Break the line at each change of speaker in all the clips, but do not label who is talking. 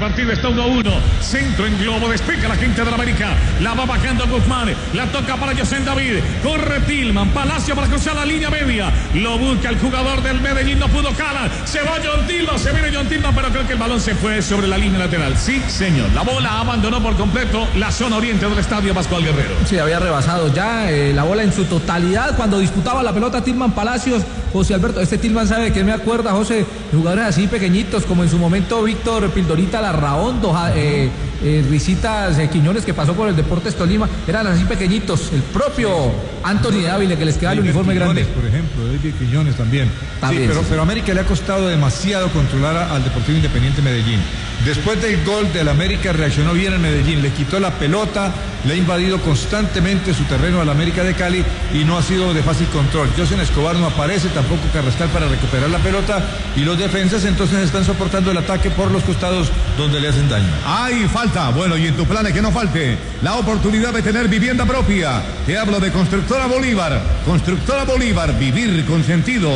partido está 1-1. Centro en globo, despeja la gente de la América. La va bajando Guzmán. La toca para José David. Corre Tillman. Palacio para cruzar la línea media. Lo busca el jugador del Medellín. No pudo Cala. Se va John Tillman. Se viene John Tillman, pero creo que el balón se fue sobre la línea lateral. Sí, señor. La bola abandonó por completo la zona oriente del estadio Pascual Guerrero.
Sí, había rebasado ya la bola en su totalidad cuando disputaba la pelota Tillman Palacios. José Alberto, este Tillman sabe de qué me acuerda, José, jugadores así pequeñitos como en su momento Víctor Pildorita Larraondo, Risitas Quiñones, que pasó por el Deportes Tolima, eran así pequeñitos. El propio Anthony Dávila, que les queda el uniforme
Quiñones,
grande.
por ejemplo, David Quiñones también. Sí, pero a América le ha costado demasiado controlar al Deportivo Independiente Medellín. Después del gol del América reaccionó bien el Medellín, le quitó la pelota, le ha invadido constantemente su terreno al América de Cali y no ha sido de fácil control. José Escobar no aparece, tampoco Carrascal para recuperar la pelota, y los defensas entonces están soportando el ataque por los costados donde le hacen daño.
Hay falta, bueno, y en tu plan es que no falte la oportunidad de tener vivienda propia. Te hablo de Constructora Bolívar. Constructora Bolívar, vivir con sentido.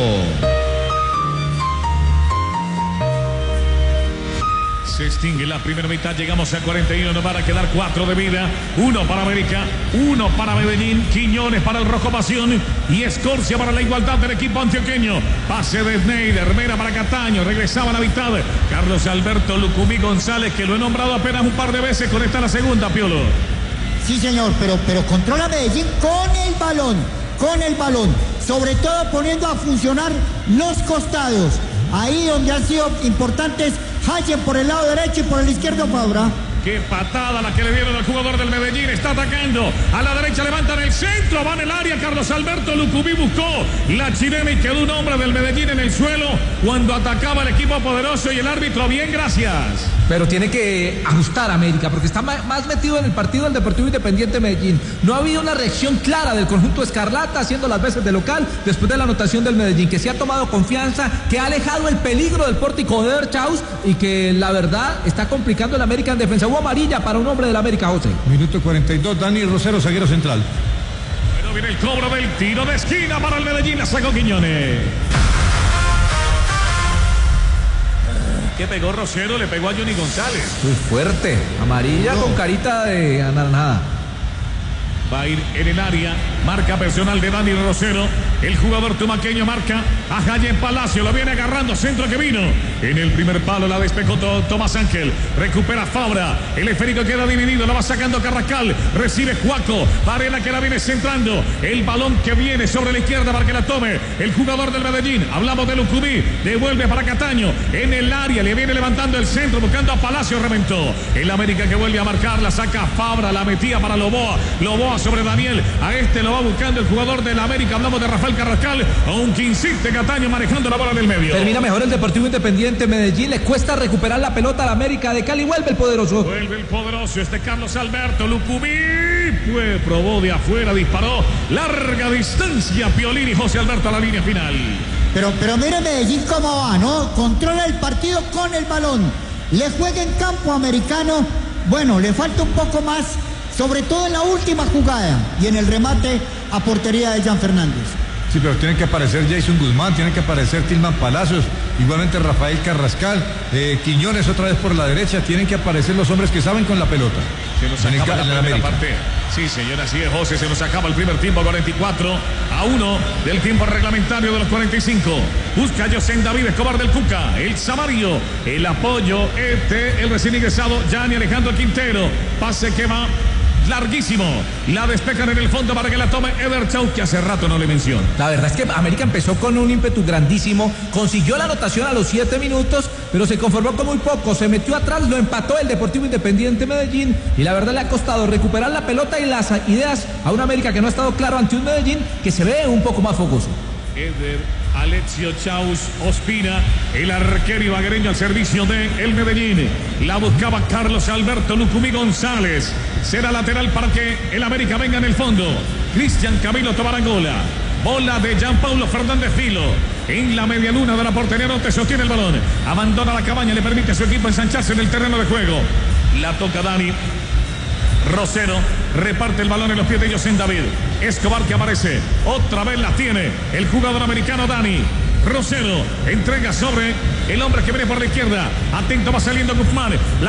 Se extingue la primera mitad, llegamos a 41, nos van a quedar 4 de vida, 1 para América, 1 para Medellín, Quiñones para el Rojo Pasión y Escorcia para la igualdad del equipo antioqueño. Pase de Schneider, Mera para Cataño, regresaba a la mitad, Carlos Alberto Lucumí González, que lo he nombrado apenas un par de veces, con esta la segunda, Piolo.
Sí, señor, pero controla Medellín con el balón, sobre todo poniendo a funcionar los costados, ahí donde han sido importantes Hayen por el lado derecho y por el izquierdo Fabra.
Qué patada la que le dieron al jugador del Medellín. Está atacando. A la derecha levantan el centro. Va en el área. Carlos Alberto Lucumí buscó la chilena y quedó un hombre del Medellín en el suelo cuando atacaba el equipo poderoso y el árbitro. Bien, gracias.
Pero tiene que ajustar América porque está más metido en el partido del Deportivo Independiente Medellín. No ha habido una reacción clara del conjunto escarlata haciendo las veces de local después de la anotación del Medellín, que se ha tomado confianza, que ha alejado el peligro del pórtico de Erchaus y que la verdad está complicando el América en defensa. Hubo amarilla para un hombre del América, José.
Minuto 42, Dani Rosero, zaguero central.
Bueno, viene el cobro del tiro de esquina para el Medellín. La sacó Quiñones. ¿Qué pegó Rosero? Le pegó a Johnny González.
Muy fuerte. Amarilla con carita de anaranjada.
Va a ir en el área. Marca personal de Dani Rosero. El jugador tumaqueño marca a Jayen Palacio. Lo viene agarrando. Centro que vino. En el primer palo la despejó Tomás Ángel. Recupera Fabra. El esférico queda dividido. La va sacando Carrascal. Recibe Juaco. Varela que la viene centrando. El balón que viene sobre la izquierda para que la tome el jugador del Medellín. Hablamos de Lucumí. Devuelve para Cataño. En el área le viene levantando el centro. Buscando a Palacio. Reventó. El América que vuelve a marcar. La saca Fabra. La metía para Loboa. Loboa sobre Daniel. A este lo va buscando el jugador del América. Hablamos de Rafael Carrascal. Aunque insiste Cataño manejando la bola del medio.
Termina mejor el Deportivo Independiente Medellín. Le cuesta recuperar la pelota al América de Cali. Vuelve el poderoso.
Vuelve el poderoso. Carlos Alberto Lucumí. Probó de afuera. Disparó. Larga distancia. Piolín y José Alberto a la línea final.
Pero mire Medellín cómo va, ¿no? Controla el partido con el balón. Le juega en campo americano. Bueno, le falta un poco más, sobre todo en la última jugada y en el remate a portería de Jan Fernández.
Sí, pero tienen que aparecer Jason Guzmán, tienen que aparecer Tillman Palacios, igualmente Rafael Carrascal, Quiñones otra vez por la derecha. Tienen que aparecer los hombres que saben con la pelota.
Se nos acaba la primera parte. Sí, señor, así es, José. Se nos acaba el primer tiempo, 44-1 del tiempo reglamentario de los 45. Busca José David Escobar del Cuca. El Samario. El apoyo. El recién ingresado, Gianni Alejandro Quintero. Pase que va larguísimo. La despejan en el fondo para que la tome Eder Chau, que hace rato no le menciono.
La verdad es que América empezó con un ímpetu grandísimo, consiguió la anotación a los 7 minutos, pero se conformó con muy poco, se metió atrás, lo empató el Deportivo Independiente Medellín y la verdad le ha costado recuperar la pelota y las ideas a un América que no ha estado claro ante un Medellín que se ve un poco más fogoso.
Eder Alexio Chaus Ospina, el arquero ibaguereño al servicio de el Medellín. La buscaba Carlos Alberto Lucumí González. Será lateral para que el América venga en el fondo. Cristian Camilo Tobarangola. Bola de Gianpaulo Fernández Filo. En la media luna de la portería norte sostiene el balón. Abandona la cabaña, le permite a su equipo ensancharse en el terreno de juego. La toca Dani Rosero, reparte el balón en los pies de José David. Escobar que aparece, otra vez la tiene el jugador americano Dani Rosero. Entrega sobre el hombre que viene por la izquierda. Atento, va saliendo Guzmán.